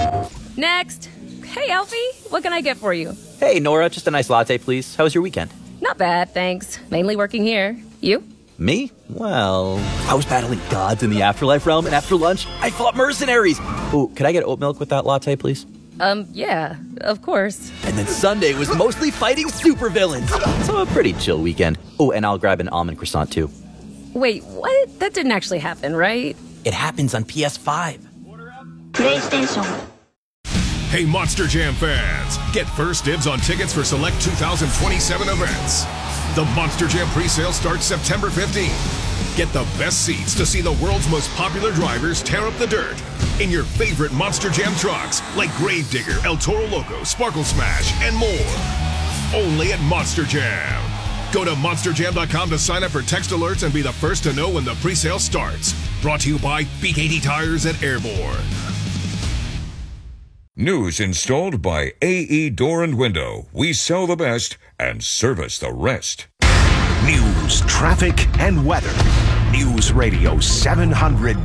Next. Hey, Alfie, what can I get for you? Hey, Nora, just a nice latte, please. How was your weekend? Not bad, thanks. Mainly working here. You? Me? Well, I was battling gods in the afterlife realm, and after lunch, I fought mercenaries. Ooh, could I get oat milk with that latte, please? Yeah, of course. And then Sunday was mostly fighting supervillains. So a pretty chill weekend. Oh, and I'll grab an almond croissant, too. Wait, what? That didn't actually happen, right? It happens on PS5. PlayStation. Hey, Monster Jam fans, get first dibs on tickets for select 2027 events. The Monster Jam presale starts September 15th. Get the best seats to see the world's most popular drivers tear up the dirt in your favorite Monster Jam trucks like Gravedigger, El Toro Loco, Sparkle Smash, and more. Only at Monster Jam. Go to monsterjam.com to sign up for text alerts and be the first to know when the presale starts. Brought to you by BKT Tires at Airborne. News installed by AE Door and Window. We sell the best and service the rest. News, traffic, and weather. News Radio 700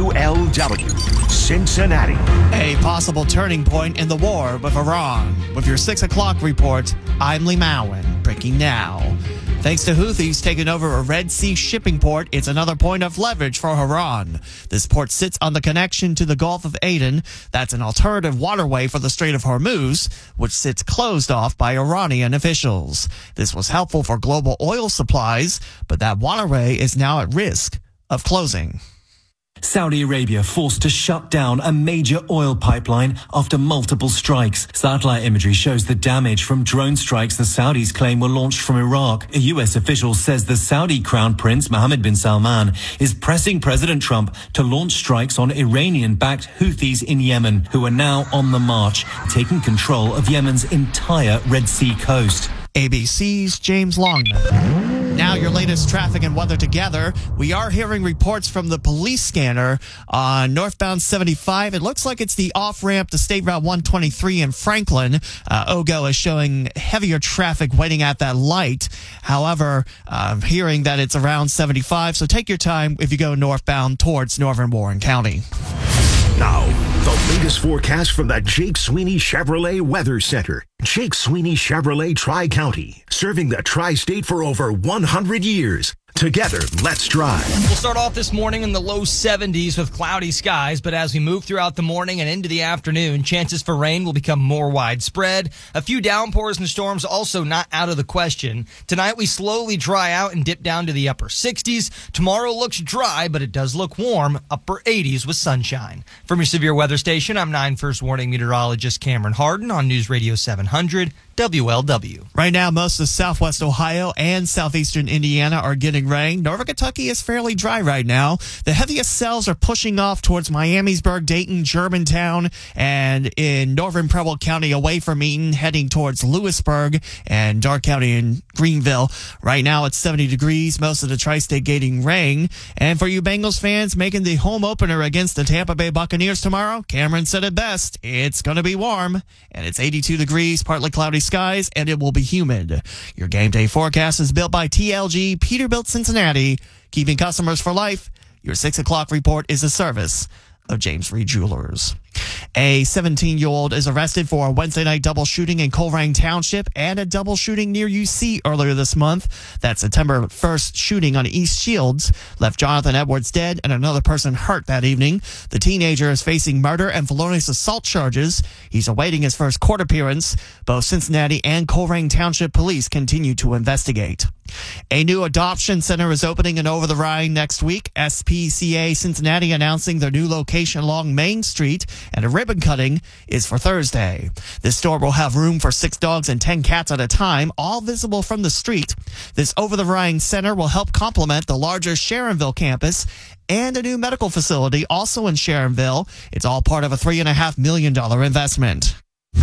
WLW, Cincinnati. A possible turning point in the war with Iran. With your 6 o'clock report, I'm Lee Mowen, breaking now. Thanks to Houthis taking over a Red Sea shipping port, it's another point of leverage for Iran. This port sits on the connection to the Gulf of Aden. That's an alternative waterway for the Strait of Hormuz, which sits closed off by Iranian officials. This was helpful for global oil supplies, but that waterway is now at risk of closing. Saudi Arabia forced to shut down a major oil pipeline after multiple strikes. Satellite imagery shows the damage from drone strikes the Saudis claim were launched from Iraq. A U.S. official says the Saudi Crown Prince Mohammed bin Salman is pressing President Trump to launch strikes on Iranian-backed Houthis in Yemen, who are now on the march, taking control of Yemen's entire Red Sea coast. ABC's James Longman. Now your latest traffic and weather together. We are hearing reports from the police scanner on northbound 75. It looks like it's the off-ramp to State Route 123 in Franklin. OGO is showing heavier traffic waiting at that light. However, I'm hearing that it's around 75, so take your time if you go northbound towards northern Warren County. Now, the latest forecast from the Jake Sweeney Chevrolet Weather Center. Jake Sweeney Chevrolet Tri-County, serving the Tri-State for over 100 years. Together, let's drive. We'll start off this morning in the low 70s with cloudy skies, but as we move throughout the morning and into the afternoon, chances for rain will become more widespread. A few downpours and storms also not out of the question. Tonight, we slowly dry out and dip down to the upper 60s. Tomorrow looks dry, but it does look warm, upper 80s with sunshine. From your severe weather station, I'm 9 First Warning meteorologist Cameron Harden on News Radio 700. WLW. Right now, most of southwest Ohio and southeastern Indiana are getting rain. Northern Kentucky is fairly dry right now. The heaviest cells are pushing off towards Miamisburg, Dayton, Germantown, and in northern Preble County away from Eaton, heading towards Lewisburg and Dark County and Greenville. Right now, it's 70 degrees. Most of the tri-state getting rain. And for you Bengals fans making the home opener against the Tampa Bay Buccaneers tomorrow, Cameron said it best. It's going to be warm, and it's 82 degrees, partly cloudy skies, and it will be humid. Your game day forecast is built by TLG Peterbilt Cincinnati, keeping customers for life. Your 6 o'clock report is a service of James Reed Jewelers. A 17-year-old is arrested for a Wednesday night double shooting in Colerain Township and a double shooting near UC earlier this month. That September 1st shooting on East Shields left Jonathan Edwards dead and another person hurt that evening. The teenager is facing murder and felonious assault charges. He's awaiting his first court appearance. Both Cincinnati and Colerain Township police continue to investigate. A new adoption center is opening in Over the Rhine next week. SPCA Cincinnati announcing their new location along Main Street, and a ribbon cutting is for Thursday. This store will have room for 6 dogs and 10 cats at a time, all visible from the street. This Over the Rhine center will help complement the larger Sharonville campus and a new medical facility also in Sharonville. It's all part of a $3.5 million investment.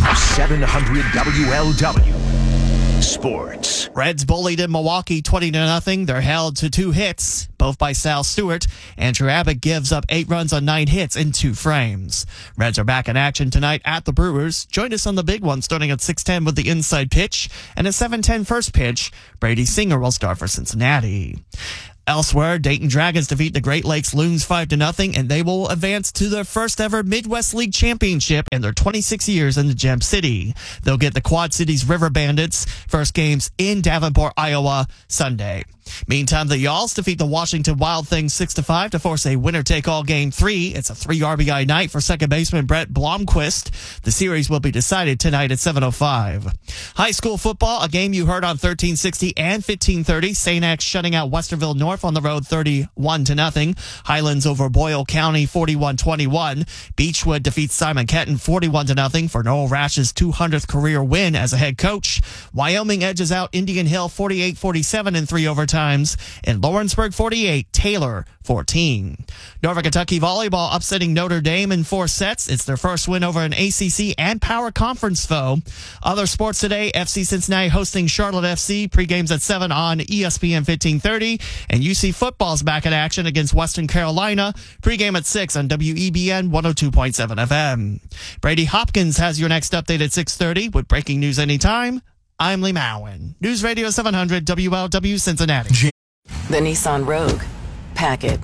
700 WLW. Sports. Reds bullied in Milwaukee 20-0. They're held to 2 hits, both by Sal Stewart. Andrew Abbott gives up 8 runs on 9 hits in 2 frames. Reds are back in action tonight at the Brewers. Join us on the big one starting at 6:10 with the inside pitch. And at 7:10 first pitch, Brady Singer will start for Cincinnati. Elsewhere, Dayton Dragons defeat the Great Lakes Loons 5-0, and they will advance to their first ever Midwest League championship in their 26 years in the Gem City. They'll get the Quad Cities River Bandits. First games in Davenport, Iowa, Sunday. Meantime, the Yawls defeat the Washington Wild Things 6-5 to force a winner-take-all Game 3. It's a 3 RBI night for second baseman Brett Blomquist. The series will be decided tonight at 7:05. High school football, a game you heard on 1360 and 1530. St. X shutting out Westerville North on the road 31-0. Highlands over Boyle County 41-21. Beechwood defeats Simon Kenton 41-0 for Noel Rash's 200th career win as a head coach. Wyoming edges out Indian Hill 48-47 in 3 overtimes. And Lawrenceburg 48, Taylor 14. Northern Kentucky volleyball upsetting Notre Dame in 4 sets. It's their first win over an ACC and Power Conference foe. Other sports today, FC Cincinnati hosting Charlotte FC. Pregames at 7 on ESPN 1530. And UC football's back in action against Western Carolina. Pregame at 6 on WEBN 102.7 FM. Brady Hopkins has your next update at 6:30 with breaking news anytime. I'm Lee Mowen. News Radio 700 WLW Cincinnati. The Nissan Rogue. Pack it.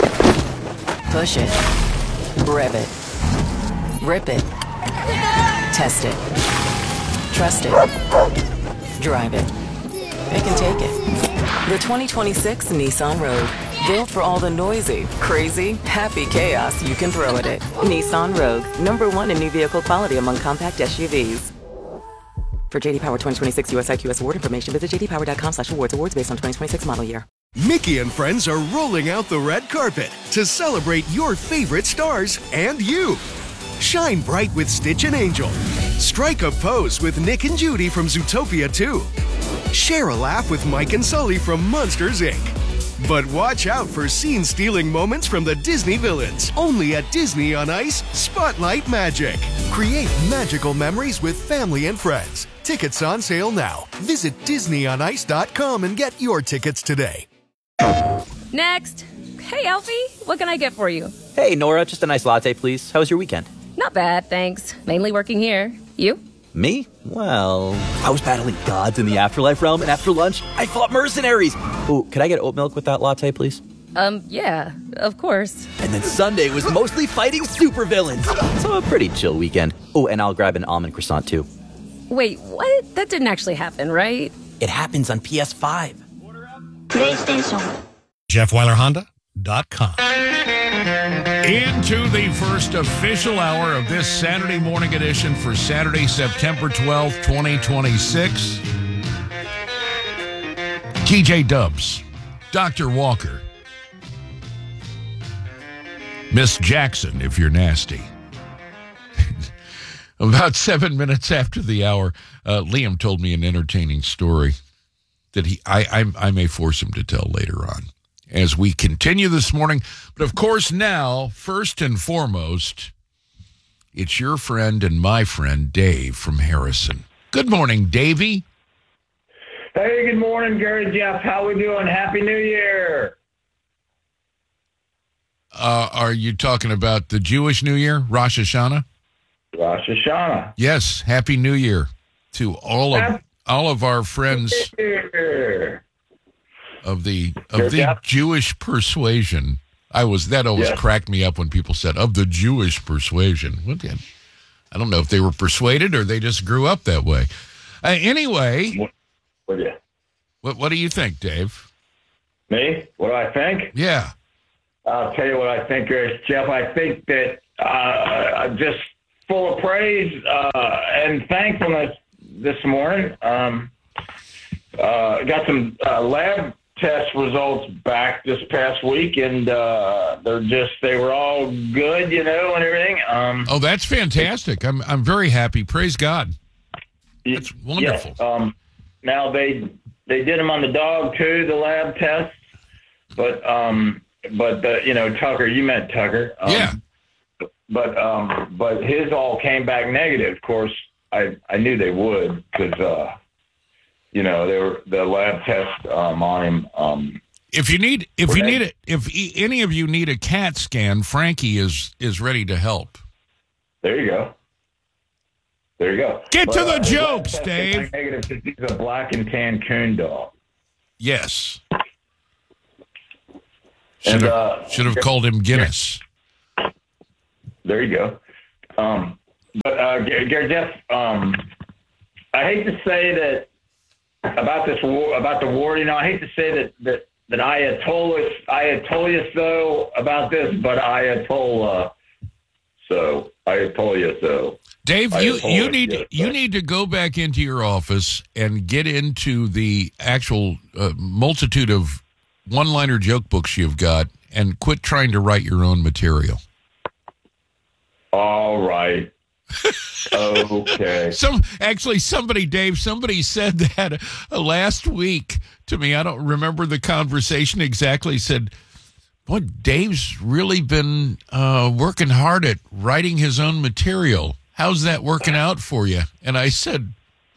Push it. Rev it. Rip it. Test it. Trust it. Drive it. It can take it. The 2026 Nissan Rogue. Built for all the noisy, crazy, happy chaos you can throw at it. Nissan Rogue. #1 in new vehicle quality among compact SUVs. For JD Power 2026 US IQS award information, visit jdpower.com/awards. Awards based on 2026 model year. Mickey and friends are rolling out the red carpet to celebrate your favorite stars and you. Shine bright with Stitch and Angel. Strike a pose with Nick and Judy from Zootopia 2. Share a laugh with Mike and Sully from Monsters, Inc. But watch out for scene-stealing moments from the Disney villains. Only at Disney on Ice Spotlight Magic. Create magical memories with family and friends. Tickets on sale now. Visit DisneyOnIce.com and get your tickets today. Next. Hey, Alfie, what can I get for you? Hey, Nora, just a nice latte, please. How was your weekend? Not bad, thanks. Mainly working here. You? Me? Well, I was battling gods in the afterlife realm, and after lunch, I fought mercenaries. Oh, could I get oat milk with that latte, please? Yeah, of course. And then Sunday was mostly fighting supervillains. So a pretty chill weekend. Oh, and I'll grab an almond croissant, too. Wait, what? That didn't actually happen, right? It happens on PS5. プレイステーション JeffWeilerHonda.com. Into the first official hour of this Saturday morning edition for Saturday, September 12th, 2026. TJ Dubs, Dr. Walker, Miss Jackson, if you're nasty. About 7 minutes after the hour, Liam told me an entertaining story that I may force him to tell later on as we continue this morning. But of course now, first and foremost, it's your friend and my friend, Dave from Harrison. Good morning, Davey. Hey, good morning, Gary, Jeff. How we doing? Happy New Year. Are you talking about the Jewish New Year, Rosh Hashanah? Rosh Hashanah. Yes, Happy New Year to all of our friends of the Jewish persuasion. That always cracked me up when people said of the Jewish persuasion. I don't know if they were persuaded or they just grew up that way. Anyway, what do you think, Dave? Me? What do I think? Yeah. I'll tell you what I think, Jeff. I think that just full of praise and thankfulness this morning. Got some lab test results back this past week, and they were all good, and everything. Oh, that's fantastic! I'm very happy. Praise God. That's wonderful. Yes, now they did them on the dog too, the lab tests, but Tucker, you met Tucker. Yeah. But his all came back negative. Of course, I knew they would because they were the lab test on him. If any of you need a CAT scan, Frankie is ready to help. There you go. Get to the jokes, Dave. Negative because he's a black and tan coon dog. Yes. Should have called him Guinness. There you go. But Gary Jeff, I hate to say that about this war, about the war. I hate to say that Ayatollah so about this, but Ayatollah so. Dave, you need to go back into your office and get into the actual multitude of one-liner joke books you've got, and quit trying to write your own material. All right. Okay. Somebody said that last week to me. I don't remember the conversation exactly. Said, boy, Dave's really been working hard at writing his own material. How's that working out for you? And I said,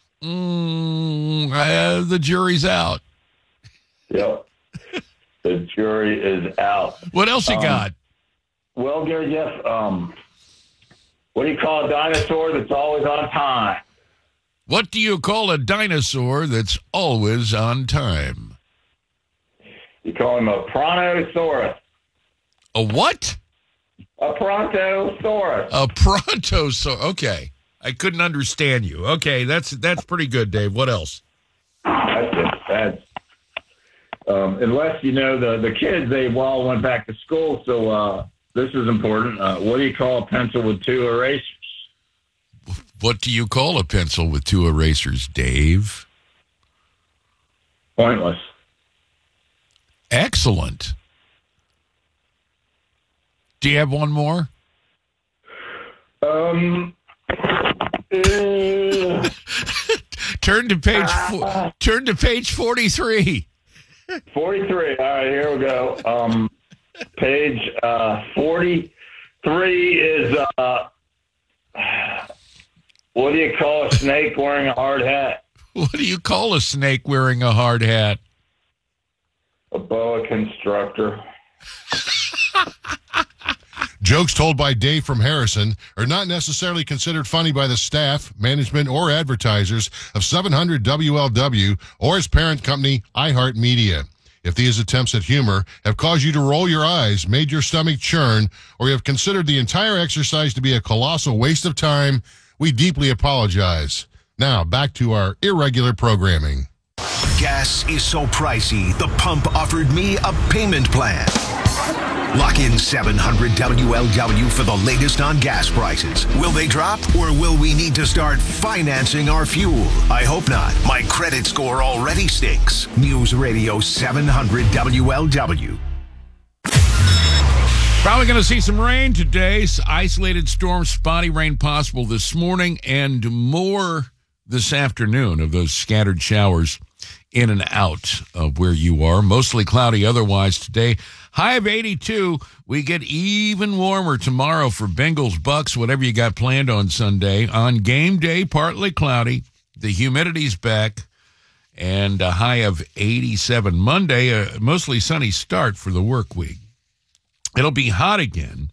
the jury's out. Yep. The jury is out. What else you got? Well, Gary Jeff, what do you call a dinosaur that's always on time? What do you call a dinosaur that's always on time? You call him a Brontosaurus. A what? A Brontosaurus. A Brontosaurus. Okay. I couldn't understand you. Okay, that's pretty good, Dave. What else? That's it. Unless, the kids, they all went back to school, so this is important. What do you call a pencil with two erasers? What do you call a pencil with two erasers, Dave? Pointless. Excellent. Do you have one more? Turn to page 43. 43. All right, here we go. Page 43 is what do you call a snake wearing a hard hat? What do you call a snake wearing a hard hat? A boa constrictor. Jokes told by Dave from Harrison are not necessarily considered funny by the staff, management, or advertisers of 700 WLW or its parent company, iHeartMedia. If these attempts at humor have caused you to roll your eyes, made your stomach churn, or you have considered the entire exercise to be a colossal waste of time, we deeply apologize. Now, back to our irregular programming. Gas is so pricey, the pump offered me a payment plan. Lock in 700 WLW for the latest on gas prices. Will they drop, or will we need to start financing our fuel? I hope not. My credit score already stinks. News Radio 700 WLW. Probably going to see some rain today. Isolated storm, spotty rain possible this morning, and more this afternoon of those scattered showers in and out of where you are. Mostly cloudy otherwise today. High of 82. We get even warmer tomorrow for Bengals, Bucks, whatever you got planned on Sunday. On game day, partly cloudy. The humidity's back. And a high of 87. Monday, a mostly sunny start for the work week. It'll be hot again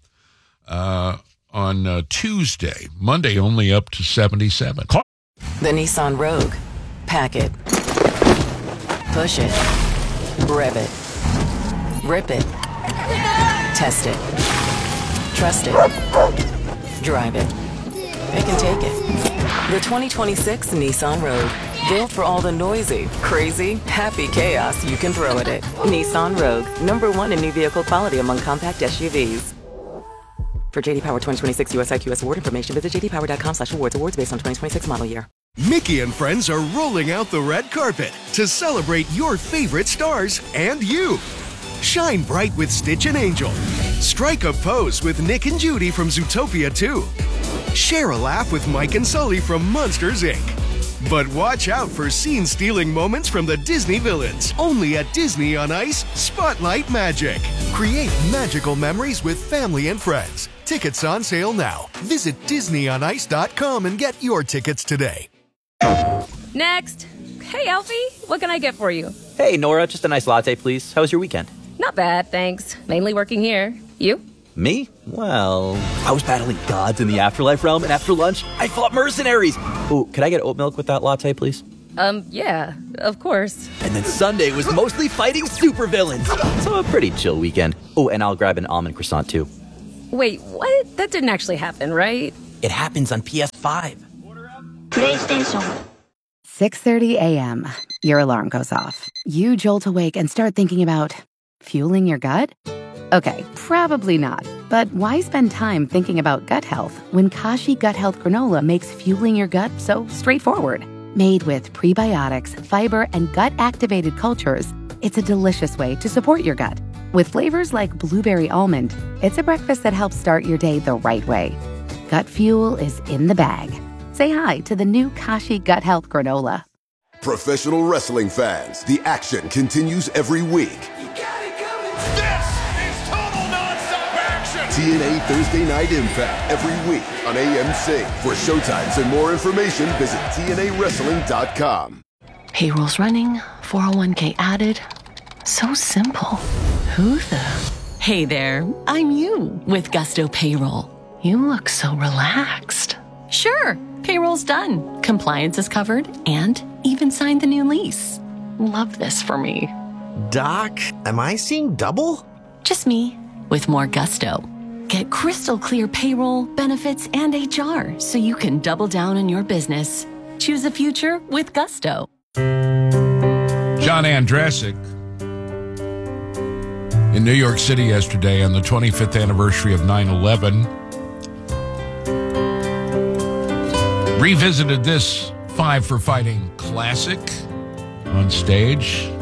on Tuesday. Monday only up to 77. The Nissan Rogue. Pack it. Push it. Rev it. Rip it. Test it. Trust it. Drive it. It can take it. The 2026 Nissan Rogue. Built for all the noisy, crazy, happy chaos you can throw at it. Nissan Rogue. #1 in new vehicle quality among compact SUVs. For JD Power 2026 US IQS award information, visit jdpower.com/awards. Awards based on 2026 model year. Mickey and friends are rolling out the red carpet to celebrate your favorite stars and you. Shine bright with Stitch and Angel. Strike a pose with Nick and Judy from Zootopia 2. Share a laugh with Mike and Sully from Monsters, Inc. But watch out for scene-stealing moments from the Disney villains. Only at Disney on Ice Spotlight Magic. Create magical memories with family and friends. Tickets on sale now. Visit DisneyOnIce.com and get your tickets today. Next. Hey, Alfie, what can I get for you? Hey, Nora, just a nice latte, please. How was your weekend? Not bad, thanks. Mainly working here. You? Me? Well, I was battling gods in the afterlife realm, and after lunch, I fought mercenaries. Ooh, could I get oat milk with that latte, please? Yeah, of course. And then Sunday was mostly fighting supervillains. So a pretty chill weekend. Oh, and I'll grab an almond croissant too. Wait, what? That didn't actually happen, right? It happens on PS5. PlayStation. 6:30 a.m. Your alarm goes off. You jolt awake and start thinking about fueling your gut? Okay, probably not. But why spend time thinking about gut health when Kashi Gut Health Granola makes fueling your gut so straightforward? Made with prebiotics, fiber, and gut-activated cultures, it's a delicious way to support your gut. With flavors like blueberry almond, it's a breakfast that helps start your day the right way. Gut fuel is in the bag. Say hi to the new Kashi Gut Health Granola. Professional wrestling fans, the action continues every week. TNA Thursday Night Impact every week on AMC. For showtimes and more information, visit TNAWrestling.com. Payroll's running, 401k added. So simple. Who the? Hey there, I'm you with Gusto Payroll. You look so relaxed. Sure, payroll's done. Compliance is covered and even signed the new lease. Love this for me. Doc, am I seeing double? Just me with more gusto. Get crystal clear payroll, benefits, and HR so you can double down on your business. Choose a future with gusto. John Andrasik in New York City yesterday on the 25th anniversary of 9/11 revisited this 5 for Fighting classic on stage.